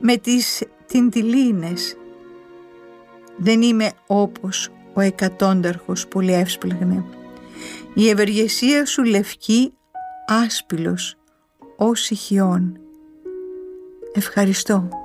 με τις τυντιλίνες. Δεν είμαι όπως ο εκατόνταρχος πολυεύσπλαγνε. Η ευεργεσία σου λευκή άσπυλος ως ηχιών. Ευχαριστώ.